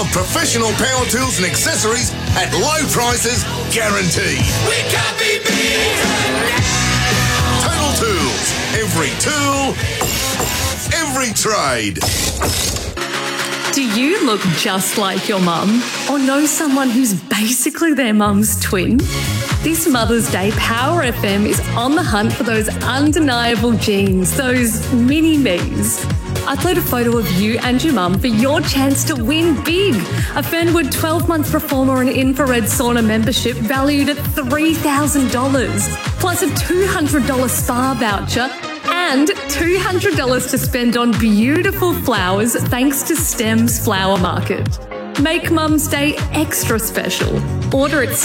of professional power tools and accessories at low prices guaranteed. We can't be beaten now. Total Tools. Every tool, every trade. Do you look just like your mum or know someone who's basically their mum's twin? This Mother's Day, Power FM is on the hunt for those undeniable genes, those mini-me's. Upload a photo of you and your mum for your chance to win big. A Fernwood 12-month performer and infrared sauna membership valued at $3,000, plus a $200 spa voucher and $200 to spend on beautiful flowers thanks to STEM's Flower Market. Make Mum's Day extra special. Order at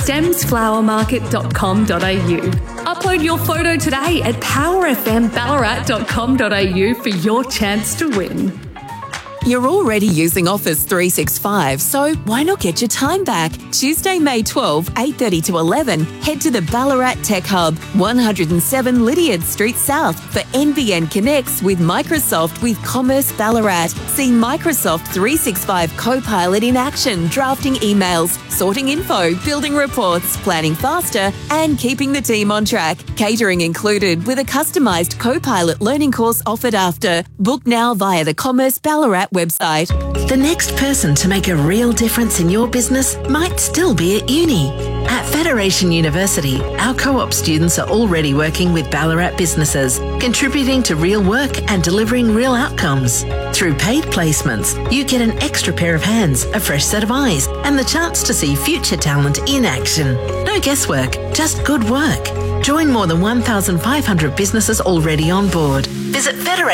stemsflowermarket.com.au. Upload your photo today at powerfmballarat.com.au for your chance to win. You're already using Office 365, so why not get your time back? Tuesday, May 12, 8:30 to 11, head to the Ballarat Tech Hub, 107 Lydiard Street South for NBN Connects with Microsoft with Commerce Ballarat. See Microsoft 365 Copilot in action, drafting emails, sorting info, building reports, planning faster, and keeping the team on track. Catering included with a customised Copilot learning course offered after. Book now via the Commerce Ballarat website. The next person to make a real difference in your business might still be at uni. At Federation University, our co-op students are already working with Ballarat businesses, contributing to real work and delivering real outcomes. Through paid placements, you get an extra pair of hands, a fresh set of eyes, and the chance to see future talent in action. No guesswork, just good work. Join more than 1,500 businesses already on board. Visit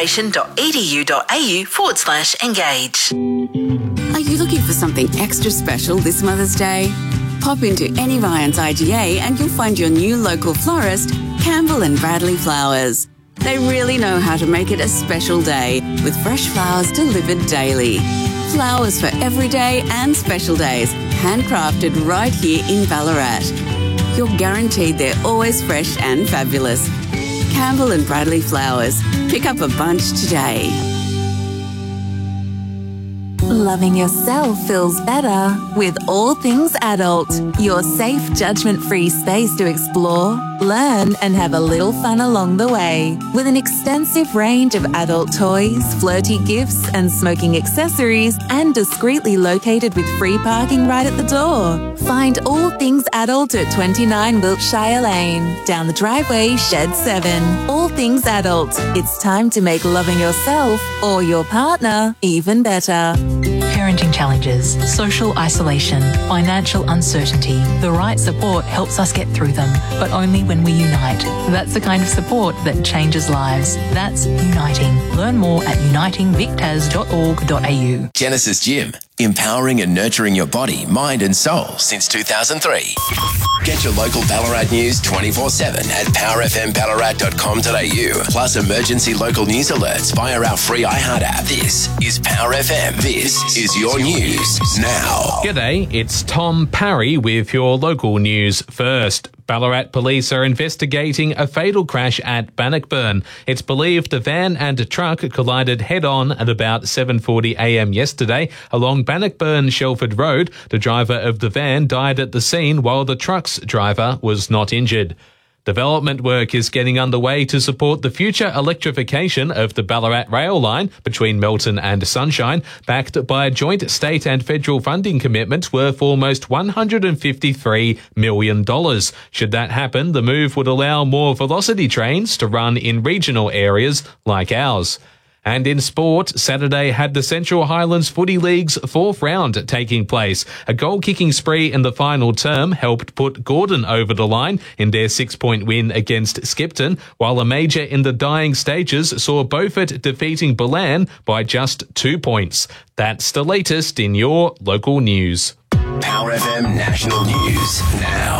federation.edu.au/engage. Are you looking for something extra special this Mother's Day? Pop into any Ryan's IGA and you'll find your new local florist, Campbell and Bradley Flowers. They really know how to make it a special day with fresh flowers delivered daily. Flowers for every day and special days, handcrafted right here in Ballarat. You're guaranteed they're always fresh and fabulous. Campbell and Bradley Flowers. Pick up a bunch today. Loving yourself feels better with All Things Adult, your safe, judgment-free space to explore, learn and have a little fun along the way. With an extensive range of adult toys, flirty gifts and smoking accessories, and discreetly located with free parking right at the door. Find All Things Adult at 29 Wiltshire Lane, down the driveway, Shed 7. All Things Adult. It's time to make loving yourself or your partner even better. Parenting challenges, social isolation, financial uncertainty. The right support helps us get through them, but only when we unite. That's the kind of support that changes lives. That's Uniting. Learn more at unitingvictas.org.au. Genesis Gym, empowering and nurturing your body, mind and soul since 2003. Get your local Ballarat news 24/7 at powerfmballarat.com.au. Plus emergency local news alerts via our free iHeart app. This is Power FM. This is your news now. G'day, it's Tom Parry with your local news first. Ballarat police are investigating a fatal crash at Bannockburn. It's believed the van and a truck collided head-on at about 7:40 a.m. yesterday along Bannockburn Shelford Road. The driver of the van died at the scene while the truck's driver was not injured. Development work is getting underway to support the future electrification of the Ballarat rail line between Melton and Sunshine, backed by a joint state and federal funding commitment worth almost $153 million. Should that happen, the move would allow more Velocity trains to run in regional areas like ours. And in sport, Saturday had the Central Highlands Footy League's fourth round taking place. A goal-kicking spree in the final term helped put Gordon over the line in their 6-point win against Skipton, while a major in the dying stages saw Beaufort defeating Bolan by just 2 points. That's the latest in your local news. Power FM National News now.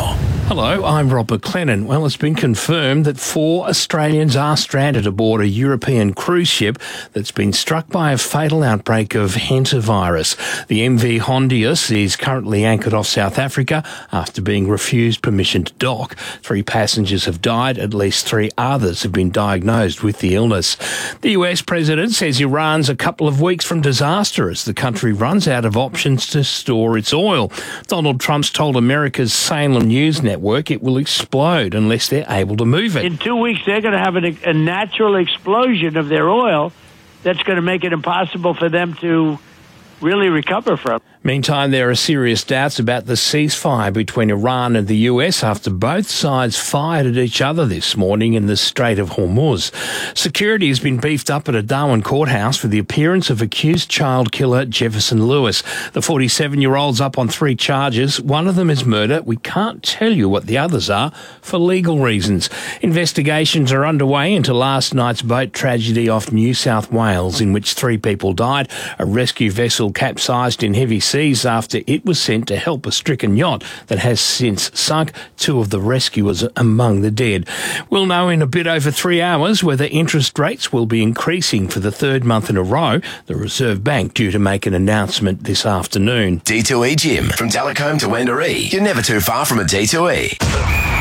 Hello, I'm Rob McLennan. Well, it's been confirmed that 4 Australians are stranded aboard a European cruise ship that's been struck by a fatal outbreak of hantavirus. The MV Hondius is currently anchored off South Africa after being refused permission to dock. 3 passengers have died. At least 3 others have been diagnosed with the illness. The US president says Iran's a couple of weeks from disaster as the country runs out of options to store its oil. Donald Trump's told America's Salem News Network it will explode unless they're able to move it. In 2 weeks, they're going to have a natural explosion of their oil that's going to make it impossible for them to really recover from. Meantime, there are serious doubts about the ceasefire between Iran and the US after both sides fired at each other this morning in the Strait of Hormuz. Security has been beefed up at a Darwin courthouse for the appearance of accused child killer Jefferson Lewis. The 47-year-old's up on 3 charges. One of them is murder. We can't tell you what the others are for legal reasons. Investigations are underway into last night's boat tragedy off New South Wales in which 3 people died. A rescue vessel capsized in heavy seas after it was sent to help a stricken yacht that has since sunk. 2 of the rescuers among the dead. We'll know in a bit over 3 hours whether interest rates will be increasing for the 3rd month in a row. The Reserve Bank due to make an announcement this afternoon. D2E Gym. From Talcombe to Wendouree. You're never too far from a D2E.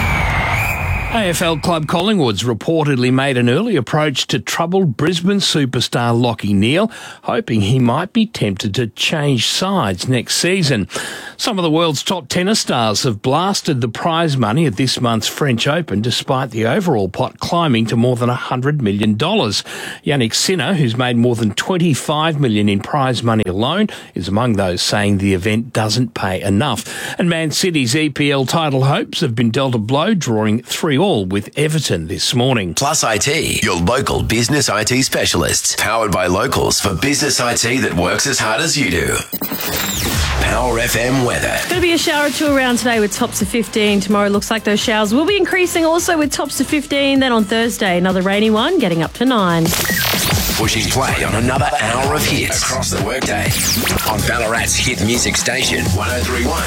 AFL club Collingwood's reportedly made an early approach to troubled Brisbane superstar Lachie Neale, hoping he might be tempted to change sides next season. Some of the world's top tennis stars have blasted the prize money at this month's French Open, despite the overall pot climbing to more than $100 million. Yannick Sinner, who's made more than $25 million in prize money alone, is among those saying the event doesn't pay enough. And Man City's EPL title hopes have been dealt a blow, drawing 3-3 with Everton this morning. Plus IT, your local business IT specialists. Powered by locals for business IT that works as hard as you do. Power FM weather. Going to be a shower or 2 around today with tops of 15. Tomorrow looks like those showers will be increasing also with tops of 15. Then on Thursday, another rainy one getting up to 9. Pushing play on another hour of hits across the workday on Ballarat's hit music station 103.1